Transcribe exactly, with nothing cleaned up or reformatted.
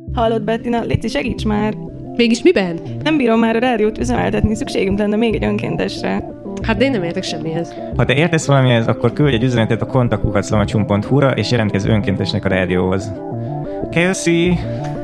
Hallod, Bettina, léci, segíts már! Mégis miben? Nem bírom már a rádiót üzemeltetni, szükségünk lenne még egy önkéntesre. Hát de én nem értek semmihez. Ha te értesz valamihez, akkor küldj egy üzenetet a kontaktkukac lamacsum pont hu-ra és jelentkezz önkéntesnek a rádióhoz. Kelsey!